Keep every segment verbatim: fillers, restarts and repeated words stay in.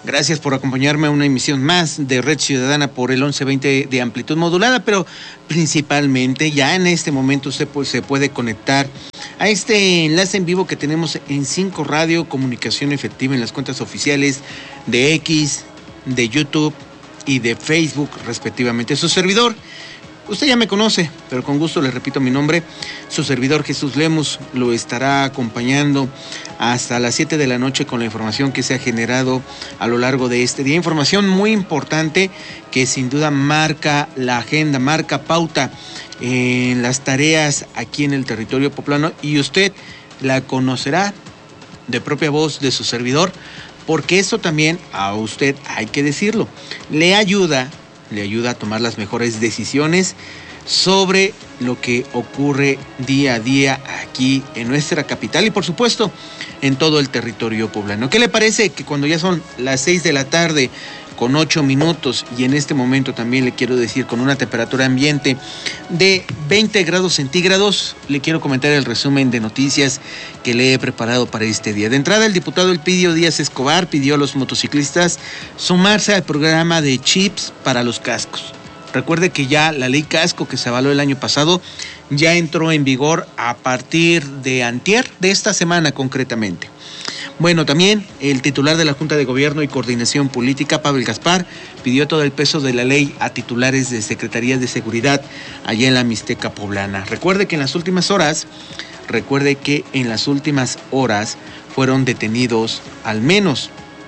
Gracias por acompañarme a una emisión más de Red Ciudadana por el once veinte de amplitud modulada, pero principalmente ya en este momento usted pues, se puede conectar a este enlace en vivo que tenemos en cinco Radio, comunicación efectiva en las cuentas oficiales de X, de YouTube y de Facebook respectivamente. Su servidor, usted ya me conoce, pero con gusto le repito mi nombre. Su servidor Jesús Lemus lo estará acompañando hasta las siete de la noche con la información que se ha generado a lo largo de este día. Información muy importante que sin duda marca la agenda, marca pauta en las tareas aquí en el territorio poblano, y usted la conocerá de propia voz de su servidor, porque eso también a usted hay que decirlo, le ayuda le ayuda a tomar las mejores decisiones sobre lo que ocurre día a día aquí en nuestra capital y por supuesto en todo el territorio poblano. ¿Qué le parece que cuando ya son las seis de la tarde con ocho minutos y en este momento también le quiero decir con una temperatura ambiente de veinte grados centígrados, le quiero comentar el resumen de noticias que le he preparado para este día? De entrada, el diputado Elpidio Díaz Escobar pidió a los motociclistas sumarse al programa de chips para los cascos. Recuerde que ya la ley casco que se avaló el año pasado ya entró en vigor a partir de antier, de esta semana concretamente. Bueno, también el titular de la Junta de Gobierno y Coordinación Política, Pavel Gaspar, pidió todo el peso de la ley a titulares de Secretarías de Seguridad allá en la Mixteca poblana. Recuerde que en las últimas horas, recuerde que en las últimas horas fueron detenidos al menos,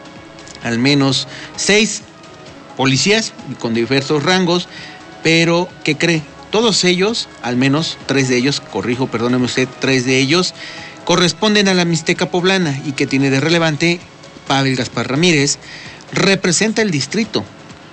al menos seis policías con diversos rangos, pero ¿qué cree? Todos ellos, al menos tres de ellos, corrijo, perdóneme usted, tres de ellos, corresponden a la Mixteca poblana. Y que tiene de relevante, Pavel Gaspar Ramírez representa el distrito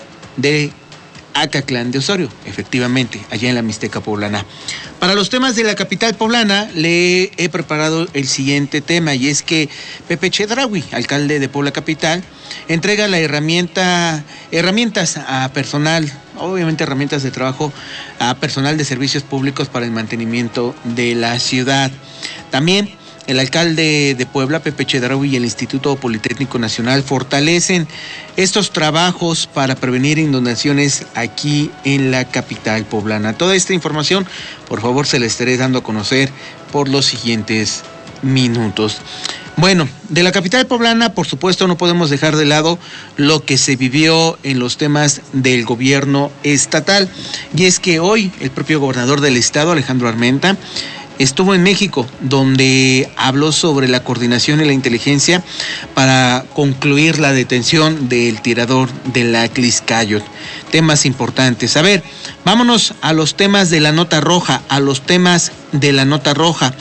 de Acatlán de Osorio, efectivamente, allá en la Mixteca poblana. Para los temas de la capital poblana, le he preparado el siguiente tema, y es que Pepe Chedraui, alcalde de Puebla Capital, entrega la herramienta, herramientas a personal, obviamente herramientas de trabajo, a personal de servicios públicos para el mantenimiento de la ciudad. También el alcalde de Puebla, Pepe Chedraui, y el Instituto Politécnico Nacional fortalecen estos trabajos para prevenir inundaciones aquí en la capital poblana. Toda esta información, por favor, se la estaré dando a conocer por los siguientes minutos. Bueno, de la capital poblana, por supuesto, no podemos dejar de lado lo que se vivió en los temas del gobierno estatal. Y es que hoy el propio gobernador del estado, Alejandro Armenta, estuvo en México, donde habló sobre la coordinación y la inteligencia para concluir la detención del tirador de la Tliscayot. Temas importantes. A ver, vámonos a los temas de la nota roja, a los temas de la nota roja.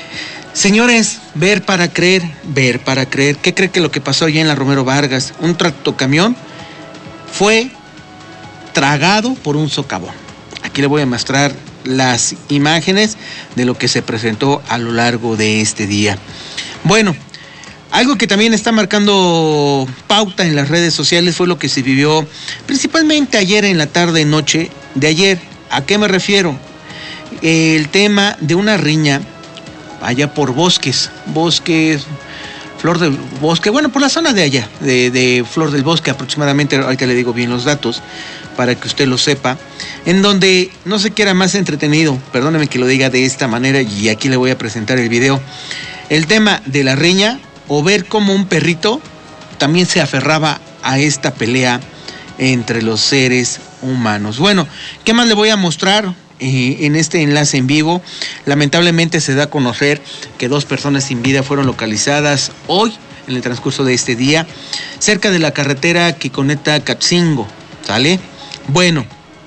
Señores, ver para creer, ver para creer. ¿Qué cree que lo que pasó allá en la Romero Vargas? Un tractocamión fue tragado por un socavón. Aquí le voy a mostrar las imágenes de lo que se presentó a lo largo de este día. Bueno, algo que también está marcando pauta en las redes sociales fue lo que se vivió principalmente ayer en la tarde noche de ayer. ¿A qué me refiero? El tema de una riña allá por Bosques, Bosques, Flor del Bosque, bueno, por la zona de allá, de, de Flor del Bosque aproximadamente, ahorita le digo bien los datos para que usted lo sepa, en donde no sé qué era más entretenido, perdóneme que lo diga de esta manera, y aquí le voy a presentar el video, el tema de la riña, o ver cómo un perrito también se aferraba a esta pelea entre los seres humanos. Bueno, ¿qué más le voy a mostrar eh, en este enlace en vivo? Lamentablemente se da a conocer que dos personas sin vida fueron localizadas hoy, en el transcurso de este día, cerca de la carretera que conecta a Catzingo, ¿sale? Bueno,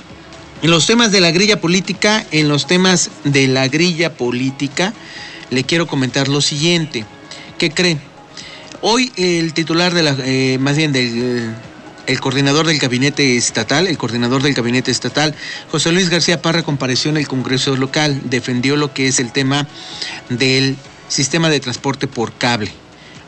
en los temas de la grilla política, en los temas de la grilla política, le quiero comentar lo siguiente. ¿Qué creen? Hoy el titular de la, eh, más bien del el coordinador del gabinete estatal, el coordinador del gabinete estatal, José Luis García Parra, compareció en el Congreso local, defendió lo que es el tema del sistema de transporte por cable.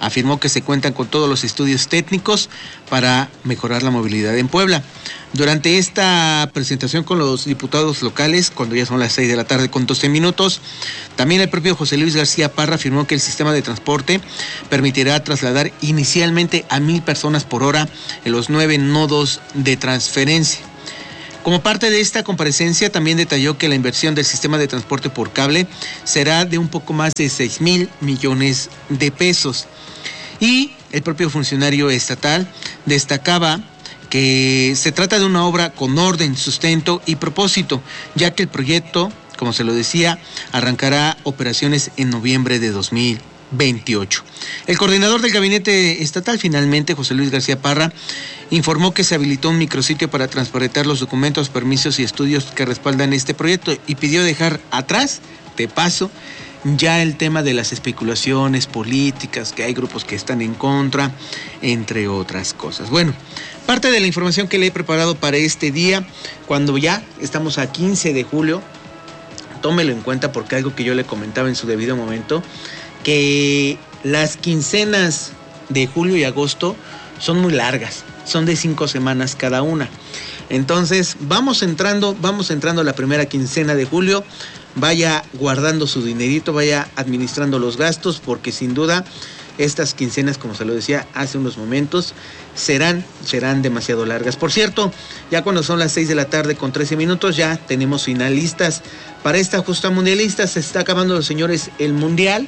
Afirmó que se cuentan con todos los estudios técnicos para mejorar la movilidad en Puebla. Durante esta presentación con los diputados locales, cuando ya son las seis de la tarde con doce minutos, también el propio José Luis García Parra afirmó que el sistema de transporte permitirá trasladar inicialmente a mil personas por hora en los nueve nodos de transferencia. Como parte de esta comparecencia, también detalló que la inversión del sistema de transporte por cable será de un poco más de seis mil millones de pesos. Y el propio funcionario estatal destacaba que se trata de una obra con orden, sustento y propósito, ya que el proyecto, como se lo decía, arrancará operaciones en noviembre de dos mil veintiocho. El coordinador del gabinete estatal, finalmente, José Luis García Parra, informó que se habilitó un micrositio para transparentar los documentos, permisos y estudios que respaldan este proyecto y pidió dejar atrás, de paso, ya el tema de las especulaciones políticas, que hay grupos que están en contra, entre otras cosas. Bueno, parte de la información que le he preparado para este día, cuando ya estamos a quince de julio, tómelo en cuenta porque algo que yo le comentaba en su debido momento, que las quincenas de julio y agosto son muy largas, son de cinco semanas cada una. Entonces, vamos entrando, vamos entrando a la primera quincena de julio. Vaya guardando su dinerito, vaya administrando los gastos, porque sin duda estas quincenas, como se lo decía hace unos momentos, serán, serán demasiado largas. Por cierto, ya cuando son las seis de la tarde con trece minutos, ya tenemos finalistas para esta justa mundialista. Se está acabando, los señores, el mundial.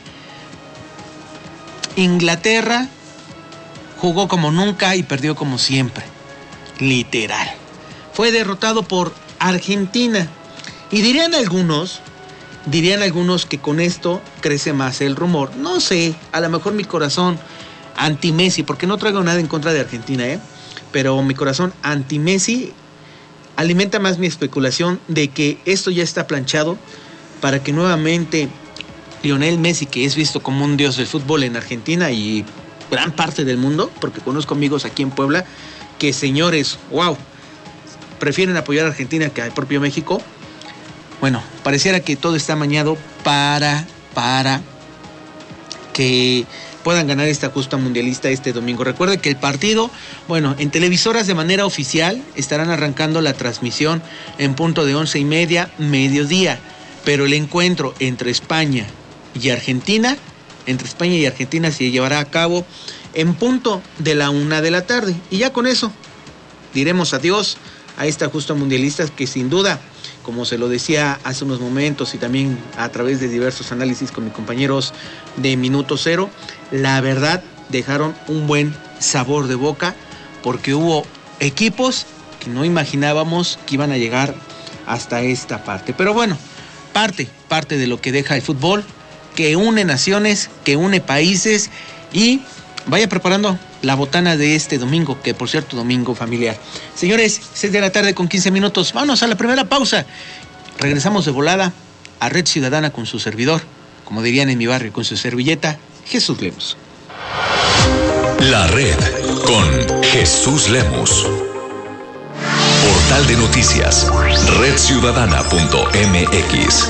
Inglaterra jugó como nunca y perdió como siempre. Literal. Fue derrotado por Argentina. Y dirían algunos... Dirían algunos que con esto crece más el rumor. No sé, a lo mejor mi corazón anti-Messi, porque no traigo nada en contra de Argentina, ¿eh? Pero mi corazón anti-Messi alimenta más mi especulación de que esto ya está planchado para que nuevamente Lionel Messi, que es visto como un dios del fútbol en Argentina y gran parte del mundo, porque conozco amigos aquí en Puebla, que señores, wow, prefieren apoyar a Argentina que al propio México. Bueno, pareciera que todo está amañado para, para que puedan ganar esta justa mundialista este domingo. Recuerden que el partido, bueno, en televisoras de manera oficial estarán arrancando la transmisión en punto de once y media, mediodía. Pero el encuentro entre España y Argentina, entre España y Argentina se llevará a cabo en punto de la una de la tarde. Y ya con eso diremos adiós a esta justa mundialista que sin duda, como se lo decía hace unos momentos y también a través de diversos análisis con mis compañeros de Minuto Cero, la verdad dejaron un buen sabor de boca porque hubo equipos que no imaginábamos que iban a llegar hasta esta parte. Pero bueno, parte, parte de lo que deja el fútbol, que une naciones, que une países y vaya preparando la botana de este domingo, que por cierto, domingo familiar. Señores, seis de la tarde con quince minutos. Vámonos a la primera pausa. Regresamos de volada a Red Ciudadana con su servidor, como dirían en mi barrio, con su servilleta, Jesús Lemus. La Red con Jesús Lemus. Portal de noticias, red ciudadana punto m x.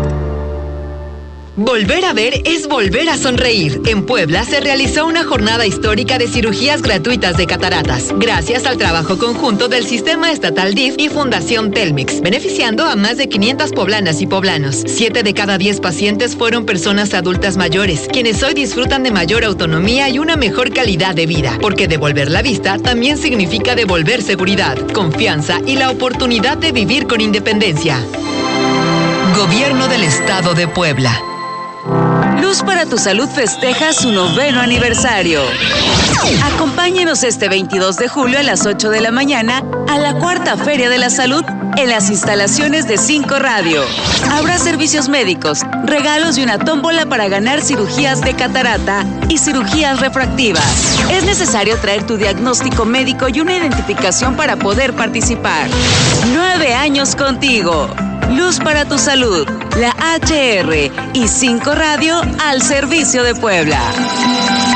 Volver a ver es volver a sonreír. En Puebla se realizó una jornada histórica de cirugías gratuitas de cataratas, gracias al trabajo conjunto del Sistema Estatal D I F y Fundación Telmex, beneficiando a más de quinientas poblanas y poblanos. Siete de cada diez pacientes fueron personas adultas mayores, quienes hoy disfrutan de mayor autonomía y una mejor calidad de vida, porque devolver la vista también significa devolver seguridad, confianza y la oportunidad de vivir con independencia. Gobierno del Estado de Puebla. Luz para tu Salud festeja su noveno aniversario. Acompáñenos este veintidós de julio a las ocho de la mañana a la cuarta Feria de la Salud en las instalaciones de Cinco Radio. Habrá servicios médicos, regalos y una tómbola para ganar cirugías de catarata y cirugías refractivas. Es necesario traer tu diagnóstico médico y una identificación para poder participar. Nueve años contigo. Luz para tu Salud, la H R y Cinco Radio al servicio de Puebla.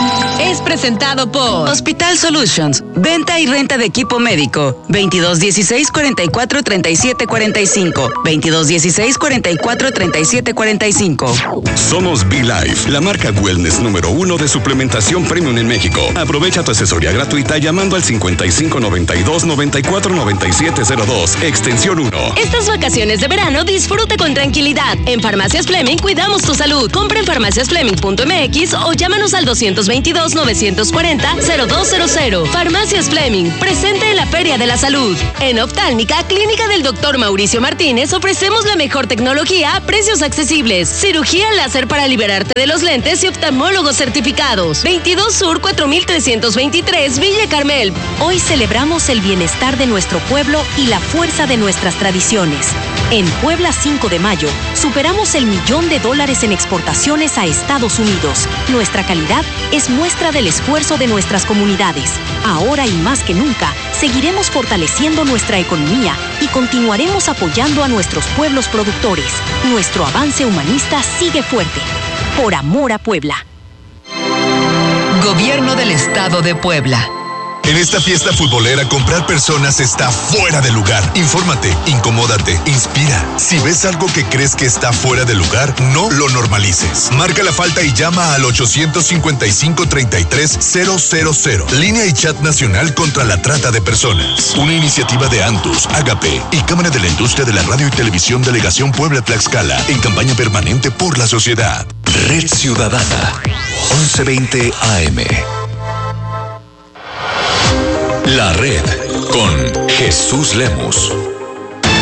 es presentado por Hospital Solutions, venta y renta de equipo médico, veintidós dieciséis cuarenta y cuatro treinta y siete cuarenta y cinco, veintidós dieciséis cuarenta y cuatro treinta y siete cuarenta y cinco. Somos B-Life, la marca wellness número uno de suplementación premium en México. Aprovecha tu asesoría gratuita llamando al cincuenta y cinco noventa y dos noventa y cuatro noventa y siete cero dos, extensión uno. Estas vacaciones de verano disfruta con tranquilidad. En Farmacias Fleming cuidamos tu salud. Compra en farmacias fleming punto m x o llámanos al doscientos veintidós novecientos cuarenta cero dos cero cero. Farmacias Fleming, presente en la Feria de la Salud. En Oftálmica, Clínica del doctor Mauricio Martínez, ofrecemos la mejor tecnología a precios accesibles. Cirugía láser para liberarte de los lentes y oftalmólogos certificados. veintidós Sur cuatro mil trescientos veintitrés, Villa Carmel. Hoy celebramos el bienestar de nuestro pueblo y la fuerza de nuestras tradiciones. En Puebla cinco de mayo, superamos el millón de dólares en exportaciones a Estados Unidos. Nuestra calidad es muestra del esfuerzo de nuestras comunidades. Ahora y más que nunca, seguiremos fortaleciendo nuestra economía y continuaremos apoyando a nuestros pueblos productores. Nuestro avance humanista sigue fuerte. Por amor a Puebla. Gobierno del Estado de Puebla. En esta fiesta futbolera, comprar personas está fuera de lugar. Infórmate, incomódate, inspira. Si ves algo que crees que está fuera de lugar, no lo normalices. Marca la falta y llama al ochocientos cincuenta y cinco treinta y tres cero cero cero. Línea y chat nacional contra la trata de personas. Una iniciativa de Antus, Agape y Cámara de la Industria de la Radio y Televisión Delegación Puebla-Tlaxcala en campaña permanente por la sociedad. Red Ciudadana, once veinte A M. La Red con Jesús Lemus.